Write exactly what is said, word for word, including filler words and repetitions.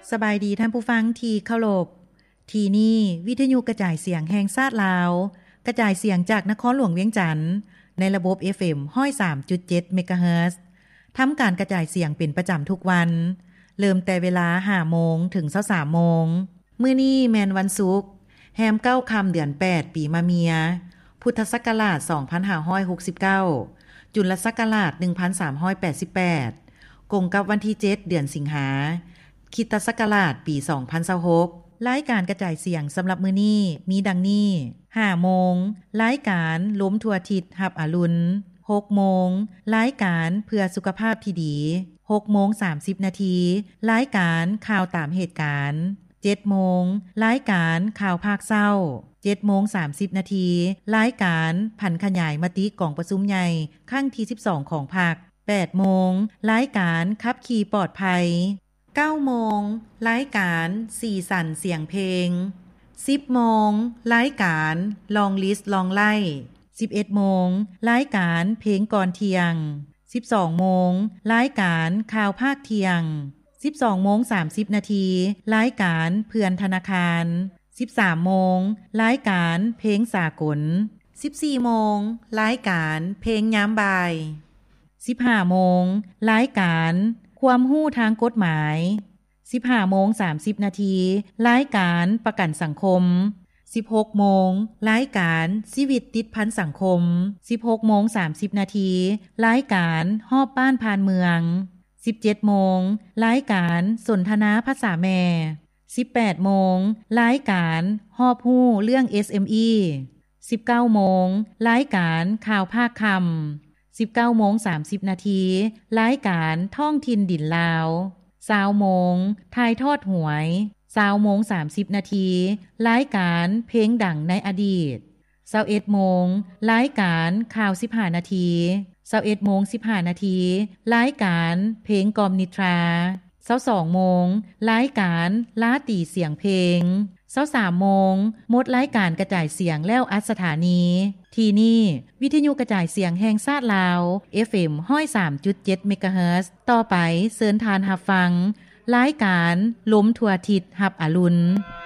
สบายดีท่านผู้ฟังที่เคารพที่นี่วิทยุกระจายเสียงแห่งชาติลาวกระจายเสียงจากนครหลวงเวียงจันทน์ในระบบ เอฟ เอ็ม หนึ่งศูนย์สามจุดเจ็ด เมกะเฮิรตซ์ทำการกระจายเสียงเป็นประจำทุกวันเริ่มแต่เวลา ห้าโมงถึง ยี่สิบสามโมงมื้อนี้แม่นวันศุกร์แรมเก้าค่ำเดือนแปดปีมะเมียพุทธศักราชสองพันห้าร้อยหกสิบเก้าจุลศักราชหนึ่งพันสามร้อยแปดสิบแปดกงกับวันที่เจ็ดเดือนสิงหาคริสตศักราชปีสองพันยี่สิบหกรายการกระจายเสียงสำหรับมื้อนี้มีดังนี้ ห้าโมงรายการล้มทั่วทิศรับอรุณ หกโมงรายการเพื่อสุขภาพที่ดี หกโมงสามสิบนาทีรายการข่าวตามเหตุการณ์ เจ็ดโมงรายการข่าวภาคเศร้า เจ็ดโมงสามสิบนาทีรายการผันขยายมติกองประชุมใหญ่ครั้งที่สิบสองของพรรค แปดโมงรายการขับขี่ปลอดภัยเก้าโมงรายการสีสันเสียงเพลงสิบโมงรายการลองลิสต์ลองไล่สิบเอ็ดโมงรายการเพลงก่อนเที่ยงสิบสองโมงรายการข่าวภาคเที่ยงสิบสองโมงสามสิบนาทีรายการเพื่อนธนาคารสิบสามโมงรายการเพลงสากลสิบสี่โมงรายการเพลงยามบ่ายสิบห้าโมงรายการความรู้ทางกฎหมายสิบห้าโมงสามสิบนาทีรายการประกันสังคมสิบหกโมงรายการชีวิตติดพันสังคมสิบหกโมงสามสิบนาทีรายการฮอบบ้านผ่านเมืองสิบเจ็ดโมงรายการสนทนาภาษาแม่สิบแปดโมงรายการฮอบฮู้เรื่อง เอส เอ็ม อี สิบเก้าโมงรายการข่าวภาคค่ำสิบเก้าโมงสามสิบนาทีรายการท่องถิ่นดินลาวยี่สิบโมงถ่ายทอดหวยยี่สิบโมงสามสิบนาทีรายการเพลงดังในอดีตยี่สิบเอ็ดโมงรายการข่าวสิบห้านาทียี่สิบเอ็ดโมงสิบห้านาทีรายการเพลงกอมนิทรายี่สิบสองโมงรายการลาตีเสียงเพลงยี่สิบสามโมงหมดรายการกระจายเสียงแล้วอัดสถานีที่นี่วิทยุกระจายเสียงแห่งชาติลาว เอฟ เอ็ม หนึ่งศูนย์สามจุดเจ็ด เมกะเฮิรตซ์ต่อไปเชิญทานรับฟังรายการล้มทั่วทิศรับอรุณ